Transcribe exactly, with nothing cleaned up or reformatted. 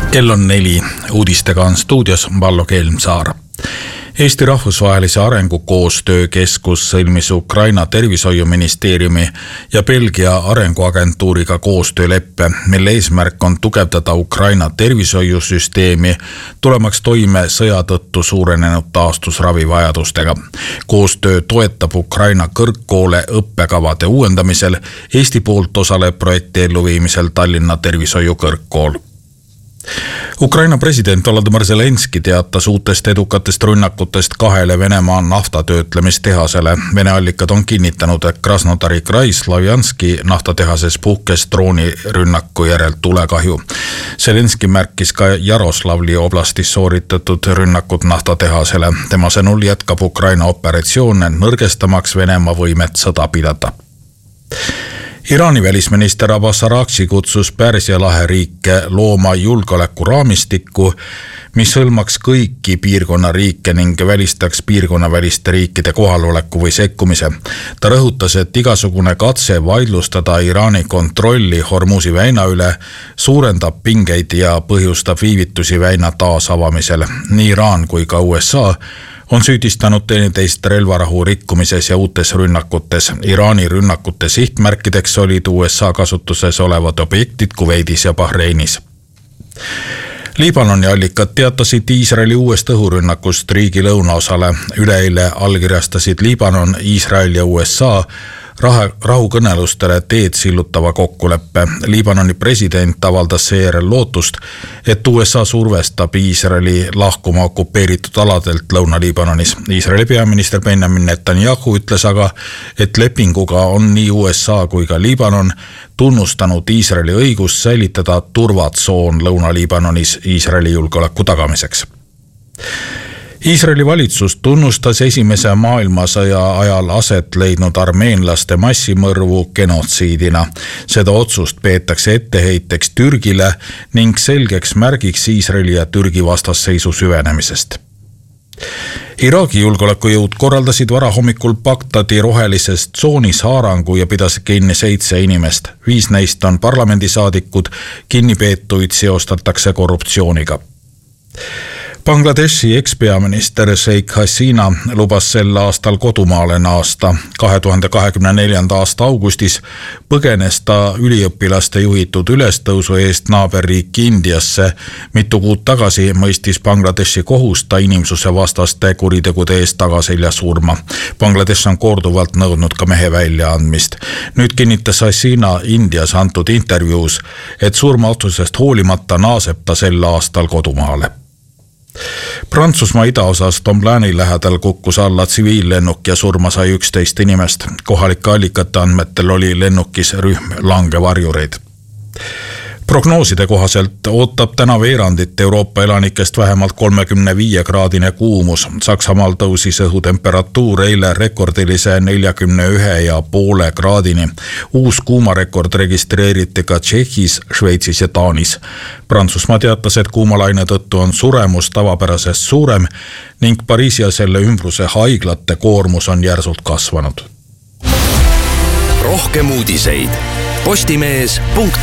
Kell on neli, uudistega on stuudios Vallo Kelmsaar. Eesti Rahvusvahelise Arengukoostöökeskus sõlmis Ukraina tervishoiuministeeriumi ja Belgia arenguagentuuriga koostööleppe, mille eesmärk on tugevdada Ukraina tervishoiusüsteemi, tulemaks toime sõja tõttu suurenenud taastusravivajadustega. Koostöö toetab Ukraina kõrgkoole õppekavade uuendamisel, Eesti poolt osaleb projekti elluviimisel Tallinna tervishoiukõrgkool. Ukraina president Volodymyr Zelenski teatas uutest edukatest rünnakutest kahele Venemaa naftatöötlemistehasele. Vene allikad on kinnitanud, et Krasnodari Krai Slavjanski naftatehases puhkes droonirünnaku järel tulekahju. Zelenski märkis ka Jaroslavli oblastis sooritatud rünnakut naftatehasele. Tema sõnul jätkab Ukraina operatsioone nõrgestamaks Venemaa võimet sõda pidada. Iraani välisminister Abbas Araghchi kutsus Pärsia lahe riike looma julgeolekuraamistikku, mis hõlmaks kõiki piirkonna riike ning välistaks piirkonnaväliste riikide kohaloleku või sekkumise. Ta rõhutas, et igasugune katse vaidlustada Iraani kontrolli Hormuzi väina üle suurendab pingeid ja põhjustab viivitusi väina taasavamisel. Nii Iraan kui ka U S A on süüdistanud teineteist relvarahu rikkumises ja uutes rünnakutes. Iraani rünnakute sihtmärkideks olid U S A kasutuses olevad objektid Kuveidis ja Bahreinis. Liibanoni allikad teatasid Iisraeli uuest õhurünnakust riigi lõunaosale. Üleeile allkirjastasid Liibanon, Iisrael ja U S A rahukõnelustele teed sillutava kokkuleppe. Liibanoni president avaldas seejärel lootust, et U S A survestab Iisraeli lahkuma okupeeritud aladelt Lõuna-Liibanonis. Iisraeli peaminister Benjamin Netanyahu ütles aga, et lepinguga on nii U S A kui ka Liibanon tunnustanud Iisraeli õigust säilitada turvatsoon Lõuna-Liibanonis Iisraeli julgeoleku tagamiseks. Iisraeli valitsus tunnustas esimese maailmasõja ajal aset leidnud armeenlaste massimõrvu genotsiidina. Seda otsust peetakse etteheiteks Türgile ning selgeks märgiks Iisraeli ja Türgi vastasseisu süvenemisest. Iraagi julgeolekujõud korraldasid varahommikul Bagdadi rohelisest tsoonis haarangu ja pidas kinni seitse inimest. Viis neist on parlamendisaadikud, kinnipeetuid seostatakse korruptsiooniga. Bangladeshi ekspeaminister Sheikh Hasina lubas sel aastal kodumaale naasta. kahe tuhande kahekümne neljanda aasta augustis põgenes ta üliõpilaste juhitud ülestõusu eest naaberriiki Indiasse. Mitu kuud tagasi mõistis Bangladeshi kohus ta inimsuse vastaste kuritegude eest tagaselja surma. Bangladesh on korduvalt nõudnud ka mehe väljaandmist. Nüüd kinnitas Hasina Indias antud intervjuus, et surmaotsusest hoolimata naaseb ta sel aastal kodumaale. Prantsusmaa idaosas Tomblaini lähedal kukkus alla tsiviillennuk ja surma sai üksteist inimest. Kohalike allikate andmetel oli lennukis rühm langevarjureid. Prognooside kohaselt ootab täna veerandit Euroopa elanikest vähemalt kolmekümne viie kraadine kuumus. Saksamaal tõusis õhutemperatuur eile rekordilise neljakümne ühe ja poole kraadini. Uus kuumarekord registreeriti ka Tšehhis, Šveitsis ja Taanis. Prantsusmaa teatas, et kuumalaine tõttu on suremus tavapärasest suurem ning Pariisi ja selle ümbruse haiglate koormus on järsult kasvanud. Rohkem uudiseid. Postimees punkt